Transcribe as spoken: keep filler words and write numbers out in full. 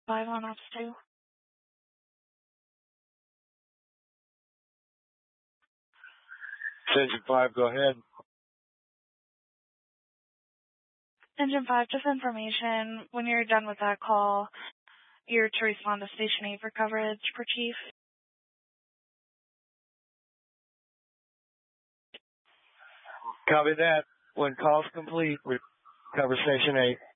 five on ops two. Engine five, go ahead. Engine five, just information. When you're done with that call, you're to respond to Station eight for coverage for Chief. Copy that. When call's complete, we cover Station eight.